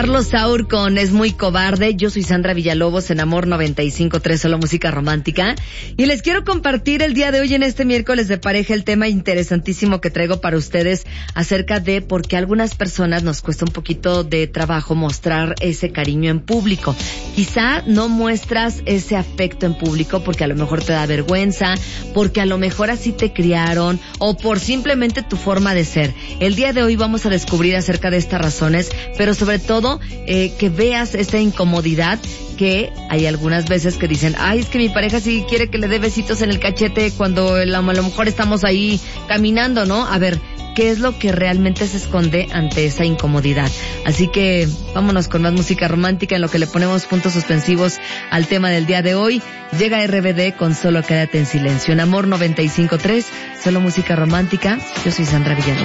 Carlos Saúl con Es Muy Cobarde. Yo soy Sandra Villalobos en Amor 95.3, solo música romántica. Y les quiero compartir el día de hoy, en este miércoles de pareja, el tema interesantísimo que traigo para ustedes acerca de por qué a algunas personas nos cuesta un poquito de trabajo mostrar ese cariño en público. Quizá no muestras ese afecto en público porque a lo mejor te da vergüenza, porque a lo mejor así te criaron o por simplemente tu forma de ser. El día de hoy vamos a descubrir acerca de estas razones, pero sobre todo que veas esta incomodidad que hay algunas veces que dicen, ay, es que mi pareja sí quiere que le dé besitos en el cachete cuando a lo mejor estamos ahí caminando, ¿no? A ver, ¿qué es lo que realmente se esconde ante esa incomodidad? Así que vámonos con más música romántica en lo que le ponemos puntos suspensivos al tema del día de hoy. Llega RBD con Solo Quédate en Silencio. En Amor 95.3, solo música romántica. Yo soy Sandra Villalobos.